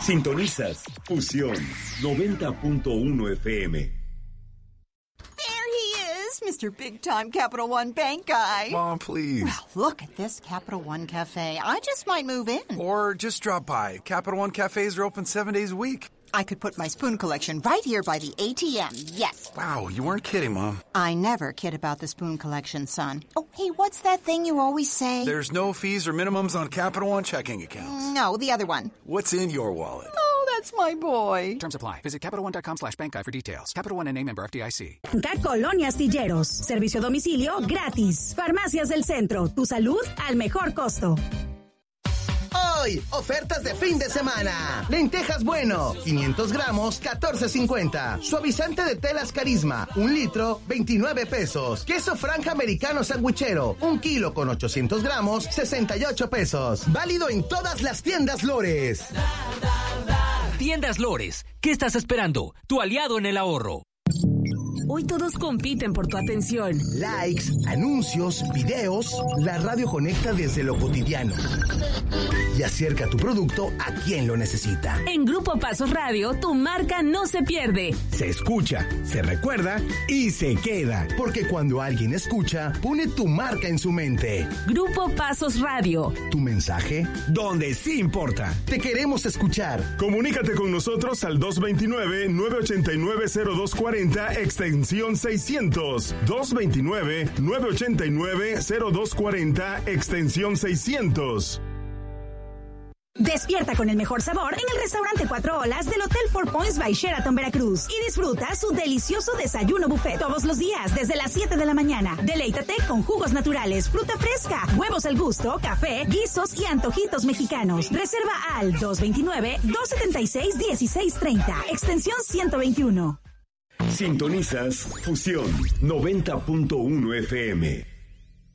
Sintonizas Fusión 90.1 FM. Mr. Big Time Capital One Bank guy. Mom, please. Well, look at this Capital One Cafe. I just might move in. Or just drop by. Capital One cafes are open 7 days a week. I could put my spoon collection right here by the ATM, yes. Wow, you weren't kidding, Mom. I never kid about the spoon collection, son. Oh, hey, what's that thing you always say? There's no fees or minimums on Capital One checking accounts. No, the other one. What's in your wallet? Oh, that's my boy. Terms apply. Visit CapitalOne.com/bankguide for details. Capital One and a member FDIC. Colonia Astilleros. Servicio a domicilio gratis. Farmacias del Centro. Tu salud al mejor costo. Hoy, ofertas de fin de semana. Lentejas Bueno, 500 gramos, $14.50. Suavizante de telas Carisma, 1 litro, $29. Queso franja americano sandwichero, 1 kilo con 800 gramos, $68. Válido en todas las tiendas Lores. Tiendas Lores, ¿qué estás esperando? Tu aliado en el ahorro. Hoy todos compiten por tu atención. Likes, anuncios, videos. La radio conecta desde lo cotidiano y acerca tu producto a quien lo necesita. En Grupo Pasos Radio, tu marca no se pierde. Se escucha, se recuerda y se queda. Porque cuando alguien escucha, pone tu marca en su mente. Grupo Pasos Radio. Tu mensaje, donde sí importa. Te queremos escuchar. Comunícate con nosotros al 229-989-0240, extensión 600. 229-989-0240, extensión 600. Despierta con el mejor sabor en el restaurante 4 Olas del Hotel Four Points by Sheraton Veracruz y disfruta su delicioso desayuno buffet todos los días desde las 7 de la mañana. Deleítate con jugos naturales, fruta fresca, huevos al gusto, café, guisos y antojitos mexicanos. Reserva al 229-276-1630, extensión 121. Sintonizas Fusión 90.1 FM.